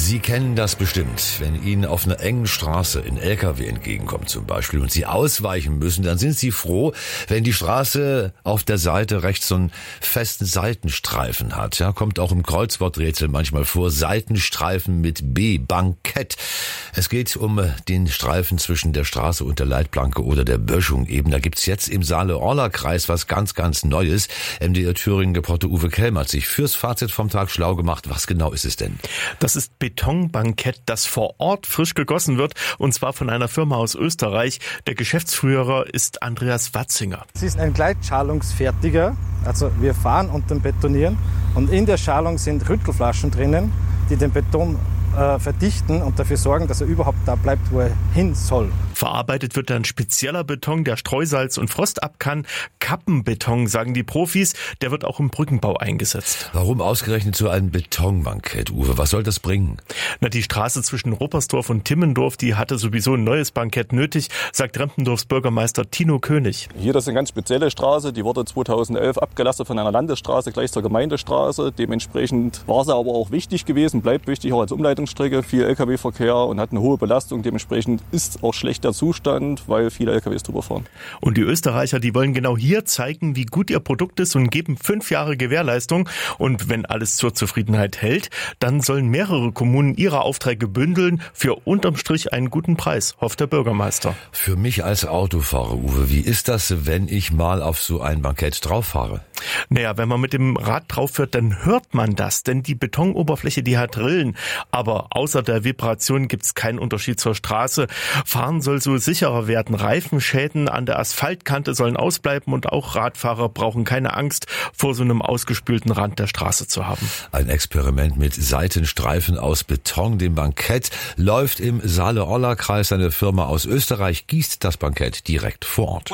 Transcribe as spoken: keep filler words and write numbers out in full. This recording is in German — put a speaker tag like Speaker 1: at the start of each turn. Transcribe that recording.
Speaker 1: Sie kennen das bestimmt. Wenn Ihnen auf einer engen Straße ein L K W entgegenkommt zum Beispiel und Sie ausweichen müssen, dann sind Sie froh, wenn die Straße auf der Seite rechts so einen festen Seitenstreifen hat. Ja, kommt auch im Kreuzworträtsel manchmal vor. Seitenstreifen mit B, Bankett. Es geht um den Streifen zwischen der Straße und der Leitplanke oder der Böschung eben. Da gibt's jetzt im Saale-Orla-Kreis was ganz, ganz Neues. M D R Thüringen-Reporter Uwe Kelm hat sich fürs Fazit vom Tag schlau gemacht. Was genau ist es denn?
Speaker 2: Das ist Betonbankett, das vor Ort frisch gegossen wird, und zwar von einer Firma aus Österreich. Der Geschäftsführer ist Andreas Watzinger.
Speaker 3: Es ist ein Gleitschalungsfertiger, also wir fahren und dann betonieren, und in der Schalung sind Rüttelflaschen drinnen, die den Beton äh, verdichten und dafür sorgen, dass er überhaupt da bleibt, wo er hin soll.
Speaker 2: Verarbeitet wird dann spezieller Beton, der Streusalz und Frost ab kann. Kappenbeton, sagen die Profis, der wird auch im Brückenbau eingesetzt.
Speaker 1: Warum ausgerechnet so ein Betonbankett, Uwe? Was soll das bringen?
Speaker 2: Na, die Straße zwischen Ruppersdorf und Timmendorf, die hatte sowieso ein neues Bankett nötig, sagt Rempendorfs Bürgermeister Tino König.
Speaker 4: Hier, das ist eine ganz spezielle Straße, die wurde zweitausendelf abgelastet von einer Landesstraße gleich zur Gemeindestraße. Dementsprechend war sie aber auch wichtig gewesen, bleibt wichtig auch als Umleitungsstrecke, viel L K W-Verkehr und hat eine hohe Belastung. Dementsprechend ist auch schlechter Zustand, weil viele L K Ws drüber fahren.
Speaker 2: Und die Österreicher, die wollen genau hier zeigen, wie gut ihr Produkt ist und geben fünf Jahre Gewährleistung. Und wenn alles zur Zufriedenheit hält, dann sollen mehrere Kommunen ihre Aufträge bündeln für unterm Strich einen guten Preis, hofft der Bürgermeister.
Speaker 1: Für mich als Autofahrer, Uwe, wie ist das, wenn ich mal auf so ein Bankett drauf fahre?
Speaker 2: Naja, wenn man mit dem Rad drauf fährt, dann hört man das, denn die Betonoberfläche, die hat Rillen. Aber außer der Vibration gibt's keinen Unterschied zur Straße. Fahren soll so sicherer werden. Reifenschäden an der Asphaltkante sollen ausbleiben und auch Radfahrer brauchen keine Angst, vor so einem ausgespülten Rand der Straße zu haben.
Speaker 1: Ein Experiment mit Seitenstreifen aus Beton, dem Bankett, läuft im Saale-Orla-Kreis. Eine Firma aus Österreich gießt das Bankett direkt vor Ort.